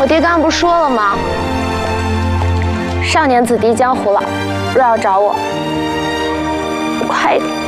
爹刚刚不是说了吗？少年子弟江湖老，若要找我，快一点。